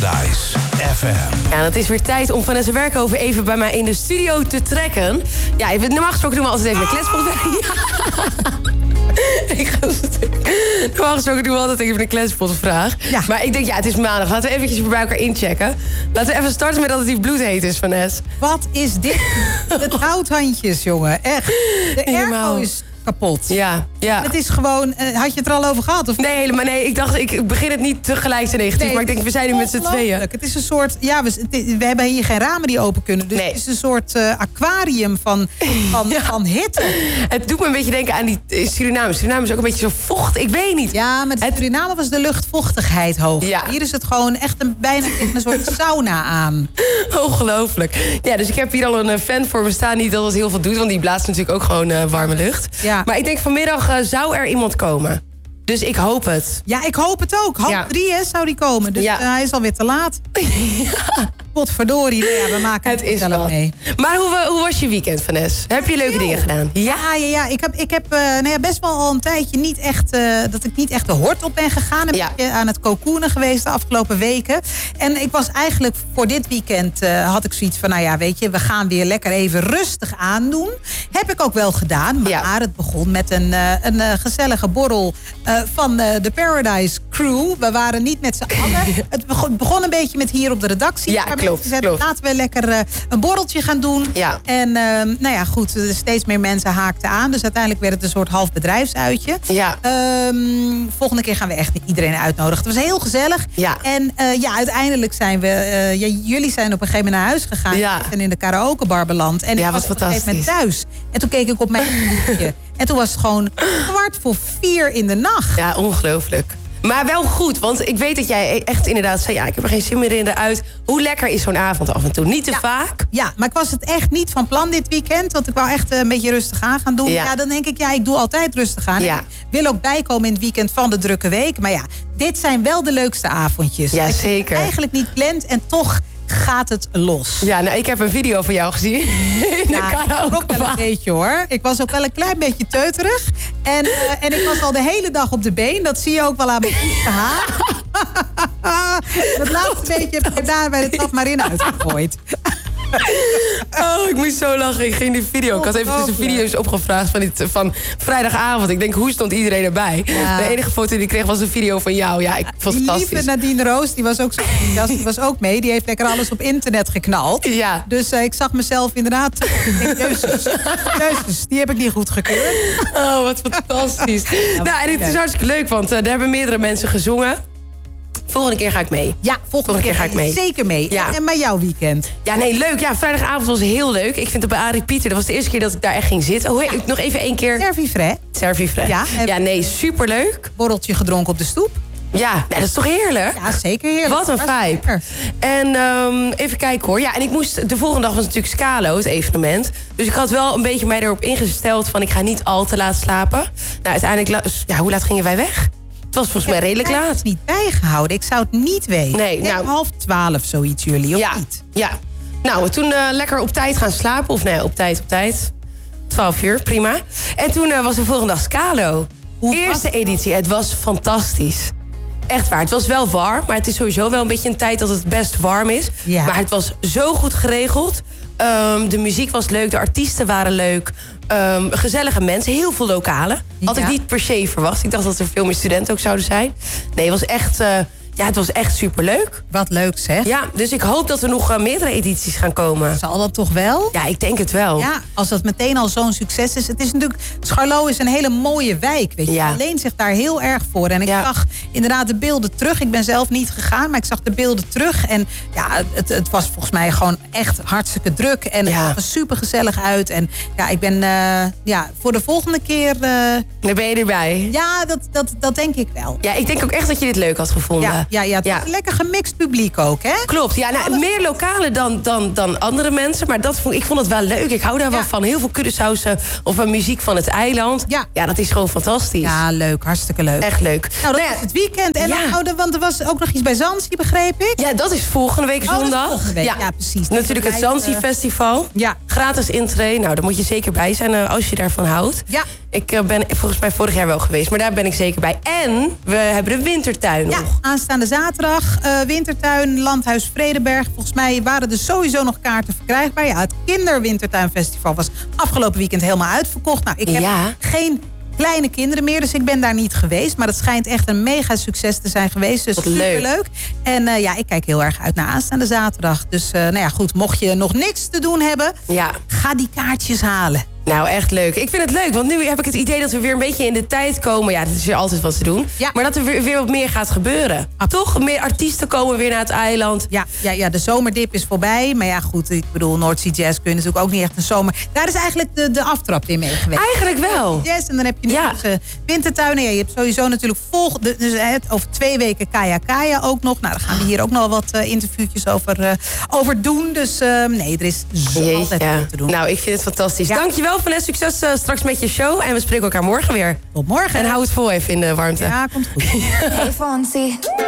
Paradise FM. Ja, het is weer tijd om Vanessa Werkhoven even bij mij in de studio te trekken. Ja, normaal gesproken doen we altijd even een kletspot. Normaal gesproken doen we altijd even een kletspotvraag. Ja. Maar ik denk, het is maandag. Laten we eventjes bij elkaar inchecken. Laten we even starten met dat het die bloedheet is, Vanessa. Wat is dit? De houthandjes, jongen. Echt. De airco is kapot. Ja. Het is gewoon... had je het er al over gehad? Of? Nee, helemaal nee. Ik dacht, ik begin het niet tegelijk te negatief. Maar ik denk, we zijn nu met z'n tweeën. Het is een soort... Ja, we hebben hier geen ramen die open kunnen. Dus het is een soort aquarium van hitte. Het doet me een beetje denken aan die Suriname. Suriname is ook een beetje zo vocht. Ik weet niet. Ja, met Suriname was de luchtvochtigheid hoog. Ja. Hier is het gewoon echt bijna een soort sauna aan. Ongelooflijk. Ja, dus ik heb hier al een fan voor me staan. Niet dat het heel veel doet, want die blaast natuurlijk ook gewoon warme lucht. Ja. Maar ik denk vanmiddag zou er iemand komen. Dus ik hoop het. Ja, ik hoop het ook. 2:30 zou die komen. Dus hij is alweer te laat. Potverdorie. We maken het wel mee. Maar hoe was je weekend, Vanessa? Heb je leuke dingen gedaan? Ja. Ik heb best wel al een tijdje niet echt... dat ik niet echt de hort op ben gegaan. Ik ben aan het cocoonen geweest de afgelopen weken. En ik was eigenlijk voor dit weekend... had ik zoiets van, weet je... we gaan weer lekker even rustig aandoen. Heb ik ook wel gedaan. Maar het begon met een gezellige borrel... van de Paradise Crew. We waren niet met z'n allen. Het begon een beetje met hier op de redactie. Ja, klopt. Laten we lekker een borreltje gaan doen. Ja. En goed, steeds meer mensen haakten aan. Dus uiteindelijk werd het een soort half bedrijfsuitje. Ja. Volgende keer gaan we echt iedereen uitnodigen. Het was heel gezellig. Ja. En uiteindelijk zijn we... jullie zijn op een gegeven moment naar huis gegaan. Ja. En in de karaokebar beland. En ik was op een gegeven moment thuis. En toen keek ik op mijn boekje. En toen was het gewoon 4:15 in de nacht. Ja, ongelooflijk. Maar wel goed, want ik weet dat jij echt inderdaad zei... ik heb er geen zin meer in eruit. Hoe lekker is zo'n avond af en toe? Niet te vaak? Ja, maar ik was het echt niet van plan dit weekend. Want ik wou echt een beetje rustig aan gaan doen. Ja, dan denk ik, ik doe altijd rustig aan. Ja. Ik wil ook bijkomen in het weekend van de drukke week. Maar dit zijn wel de leukste avondjes. Ja, zeker. Eigenlijk niet plant en toch... gaat het los. Ja, ik heb een video van jou gezien. Ik ook wel een beetje hoor. Ik was ook wel een klein beetje teuterig. En ik was al de hele dag op de been. Dat zie je ook wel aan mijn haar. Dat laatste beetje heb ik daar bij de trap maar in uitgegooid. Ik moest zo lachen. Ik ging die video. Ik had even de video's opgevraagd van vrijdagavond. Ik denk, hoe stond iedereen erbij? Ja. De enige foto die ik kreeg was een video van jou. Ja, ik vond het fantastisch. Lieve Nadine Roos, die was ook zo enthousiast. Die was ook mee. Die heeft lekker alles op internet geknald. Ja. Dus ik zag mezelf inderdaad... Jezus, die heb ik niet goed gekeurd. Oh, wat fantastisch. En het is hartstikke leuk, want er hebben meerdere mensen gezongen. Volgende keer ga ik mee. Ja, volgende keer ga ik mee. Zeker mee. Ja. En bij jouw weekend? Ja, nee, leuk. Ja, vrijdagavond was heel leuk. Ik vind het bij Arie Pieter, dat was de eerste keer dat ik daar echt ging zitten. Nog even één keer. Servifrais. Ja, nee, superleuk. Borreltje gedronken op de stoep. Ja, dat is toch heerlijk? Ja, zeker heerlijk. Wat een vibe. En even kijken hoor. Ja, en ik moest, de volgende dag was natuurlijk Scalo, het evenement. Dus ik had wel een beetje mij erop ingesteld van ik ga niet al te laat slapen. Nou, uiteindelijk, hoe laat gingen wij weg? Het was volgens mij redelijk laat. Ik heb het niet bijgehouden. Ik zou het niet weten. Nee, 11:30 zoiets jullie, of niet? Ja. Nou, toen lekker op tijd gaan slapen. Of nee, op tijd. 12 uur, prima. En toen was de volgende dag Scalo. Eerste editie. Het was fantastisch. Echt waar. Het was wel warm. Maar het is sowieso wel een beetje een tijd dat het best warm is. Ja. Maar het was zo goed geregeld. De muziek was leuk. De artiesten waren leuk. Gezellige mensen. Heel veel lokalen. Had ik niet per se verwacht. Ik dacht dat er veel meer studenten ook zouden zijn. Nee, het was echt... het was echt superleuk. Wat leuk zeg. Ja, dus ik hoop dat er nog meerdere edities gaan komen. Zal dat toch wel? Ja, ik denk het wel. Ja, als dat meteen al zo'n succes is. Het is natuurlijk, Scharlo is een hele mooie wijk. Weet je. Ja. Leent zich daar heel erg voor. En ik zag inderdaad de beelden terug. Ik ben zelf niet gegaan, maar ik zag de beelden terug. En ja, het was volgens mij gewoon echt hartstikke druk. En het zag er super gezellig uit. En ja, ik ben voor de volgende keer... Dan ben je erbij. Ja, dat denk ik wel. Ja, ik denk ook echt dat je dit leuk had gevonden. Ja, het is een lekker gemixt publiek ook, hè? Klopt, ja, meer lokalen dan andere mensen. Maar ik vond het wel leuk. Ik hou daar wel van. Heel veel kuddesausen of muziek van het eiland. Ja, dat is gewoon fantastisch. Ja, leuk. Hartstikke leuk. Echt leuk. Nou, dat is het weekend. En want er was ook nog iets bij Zanzi, begreep ik? Ja, dat is volgende week zondag. Volgende week. Ja, precies. Natuurlijk het Zanzi Festival. Ja. Gratis intree. Nou, daar moet je zeker bij zijn als je daarvan houdt. Ja. Ik ben volgens mij vorig jaar wel geweest. Maar daar ben ik zeker bij. En we hebben de wintertuin nog. Aanstaande aanstaande zaterdag. Wintertuin, Landhuis Vredenberg. Volgens mij waren er sowieso nog kaarten verkrijgbaar. Ja, het Kinderwintertuinfestival was afgelopen weekend helemaal uitverkocht. Nou, ik heb geen kleine kinderen meer, dus ik ben daar niet geweest. Maar het schijnt echt een mega succes te zijn geweest. Dus superleuk. En ik kijk heel erg uit naar aanstaande zaterdag. Dus goed, mocht je nog niks te doen hebben, ga die kaartjes halen. Nou, echt leuk. Ik vind het leuk, want nu heb ik het idee dat we weer een beetje in de tijd komen. Ja, dat is weer altijd wat te doen. Ja. Maar dat er weer wat meer gaat gebeuren. Toch? Meer artiesten komen weer naar het eiland. Ja, de zomerdip is voorbij. Maar ja, goed, ik bedoel, North Sea Jazz kun je natuurlijk ook niet echt een zomer. Daar is eigenlijk de aftrap weer mee geweest. Eigenlijk wel. Yes, en dan heb je nu wintertuinen. Ja, je hebt sowieso natuurlijk over 2 weken Kaya ook nog. Nou, daar gaan we hier ook nog wat interviewtjes over doen. Dus er is altijd veel te doen. Nou, ik vind het fantastisch. Ja. Dankjewel, Vanessa. Succes straks met je show. En we spreken elkaar morgen weer. Tot morgen. En hou het vol even in de warmte. Ja, komt goed. Hey, Fonzie.